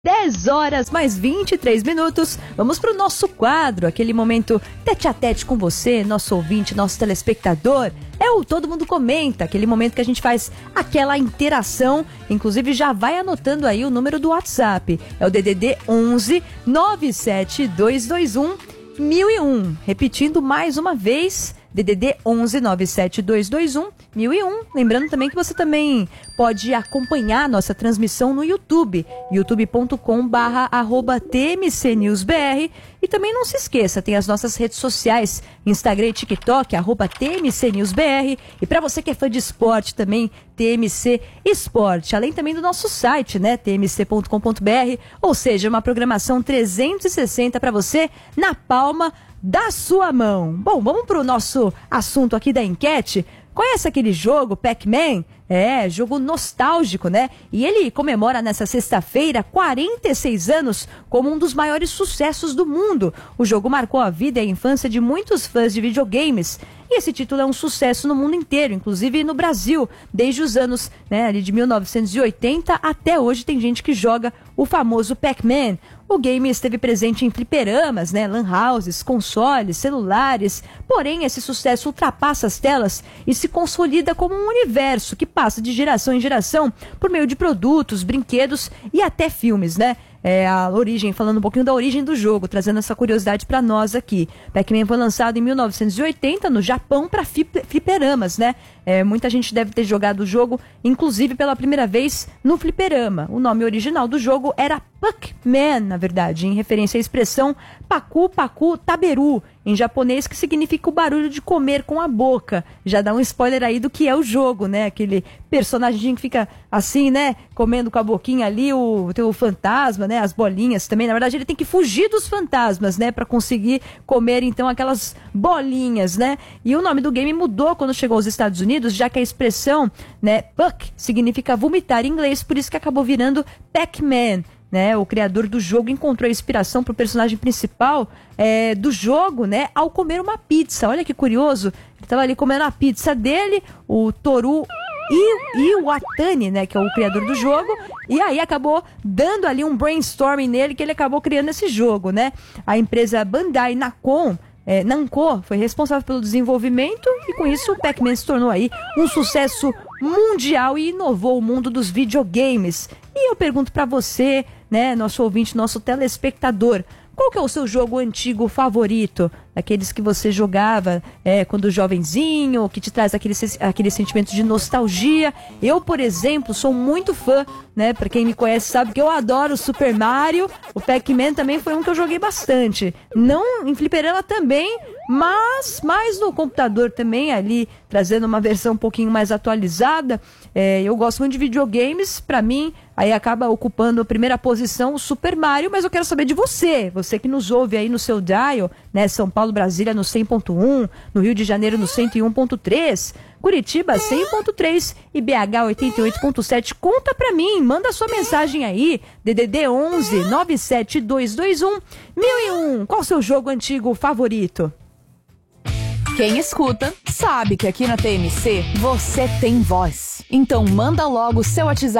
10 horas mais 23 minutos, vamos para o nosso quadro, aquele momento tete a tete com você, nosso ouvinte, nosso telespectador. É o Todo Mundo Comenta, aquele momento que a gente faz aquela interação, inclusive já vai anotando aí o número do WhatsApp, é o DDD 11 97221 1001, repetindo mais uma vez, DDD 11 97221 1001. Lembrando também que você também pode acompanhar nossa transmissão no YouTube, youtube.com/TMCNewsBR. E também não se esqueça, tem as nossas redes sociais, Instagram e TikTok, @TMCNewsBR. E para você que é fã de esporte também, TMC Esporte. Além também do nosso site, né, tmc.com.br. Ou seja, uma programação 360 para você na palma da sua mão. Bom, vamos para o nosso assunto aqui da enquete. Conhece aquele jogo, Pac-Man? É, jogo nostálgico, né? E ele comemora nessa sexta-feira 46 anos como um dos maiores sucessos do mundo. O jogo marcou a vida e a infância de muitos fãs de videogames. E esse título é um sucesso no mundo inteiro, inclusive no Brasil, desde os anos, né, ali de 1980 até hoje tem gente que joga o famoso Pac-Man. O game esteve presente em fliperamas, né, lan houses, consoles, celulares, porém esse sucesso ultrapassa as telas e se consolida como um universo que passa de geração em geração por meio de produtos, brinquedos e até filmes, né? A origem, falando um pouquinho da origem do jogo, trazendo essa curiosidade para nós aqui. Pac-Man foi lançado em 1980 no Japão para fliperamas, né? Muita gente deve ter jogado o jogo, inclusive pela primeira vez no fliperama. O nome original do jogo era Pac-Man, na verdade, em referência à expressão Paku Paku Taberu, em japonês, que significa o barulho de comer com a boca. Já dá um spoiler aí do que é o jogo, né? Aquele personagem que fica assim, né? Comendo com a boquinha ali, o fantasma, né? As bolinhas também. Na verdade, ele tem que fugir dos fantasmas, né? Para conseguir comer, então, aquelas bolinhas, né? E o nome do game mudou quando chegou aos Estados Unidos, já que a expressão, né? Puck significa vomitar em inglês, por isso que acabou virando Pac-Man. Né, o criador do jogo encontrou a inspiração para o personagem principal do jogo, né, ao comer uma pizza. Olha que curioso, ele estava ali comendo a pizza dele, o Toru Iwatani, né, que é o criador do jogo, e aí acabou dando ali um brainstorming nele que ele acabou criando esse jogo, né? A empresa Bandai Namco foi responsável pelo desenvolvimento e com isso o Pac-Man se tornou aí um sucesso mundial e inovou o mundo dos videogames. E eu pergunto para você, né, nosso ouvinte, nosso telespectador, qual que é o seu jogo antigo favorito? Daqueles que você jogava quando jovenzinho, que te traz aquele sentimento de nostalgia. Eu, por exemplo, sou muito fã, né? Pra quem me conhece sabe que eu adoro o Super Mario. O Pac-Man também foi um que eu joguei bastante. Não em fliperama também, mas mais no computador também, ali, trazendo uma versão um pouquinho mais atualizada. Eu gosto muito de videogames, pra mim, aí acaba ocupando a primeira posição o Super Mario, mas eu quero saber de você que nos ouve aí no seu dial, né, São Paulo, Brasília no 100.1, no Rio de Janeiro no 101.3, Curitiba 100.3 e BH 88.7. Conta pra mim, manda sua mensagem aí, DDD 11 97221 1001. Qual o seu jogo antigo favorito? Quem escuta sabe que aqui na TMC você tem voz. Então manda logo o seu WhatsApp